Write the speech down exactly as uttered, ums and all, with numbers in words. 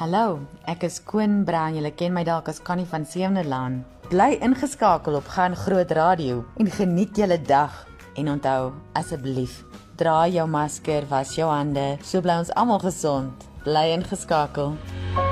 Hallo, ek is Koen Brown, julle ken my dalk as Connie van Sewende Laan. Bly ingeskakel op Gaan Groot Radio en geniet julle dag. En onthou, asseblief, dra jou masker, was jou hande, so bly ons almal gesond. Bly ingeskakel.